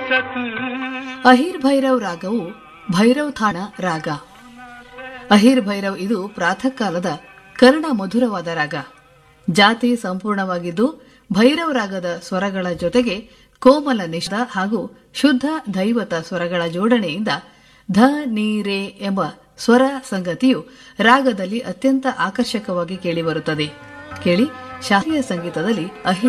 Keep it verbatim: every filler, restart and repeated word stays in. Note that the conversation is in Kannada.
ಅಹಿರ್ ಭೈರವ್ ರಾಗವು ಭೈರವ್ ಥಾಣ ರಾಗ. ಅಹಿರ್ ಭೈರವ್ ಇದು ಪ್ರಾತಃ ಕಾಲದ ಕರ್ಣ ಮಧುರವಾದ ರಾಗ. ಜಾತಿ ಸಂಪೂರ್ಣವಾಗಿದ್ದು ಭೈರವ್ ರಾಗದ ಸ್ವರಗಳ ಜೊತೆಗೆ ಕೋಮಲ ನಿಷಾದ ಹಾಗೂ ಶುದ್ಧ ದೈವತ ಸ್ವರಗಳ ಜೋಡಣೆಯಿಂದ ಧ ನೀ ರೇ ಎಂಬ ಸ್ವರ ಸಂಗತಿಯು ರಾಗದಲ್ಲಿ ಅತ್ಯಂತ ಆಕರ್ಷಕವಾಗಿ ಕೇಳಿಬರುತ್ತದೆ. ಕೇಳಿ, ಶಾಸ್ತ್ರೀಯ ಸಂಗೀತದಲ್ಲಿ ಅಹಿರ್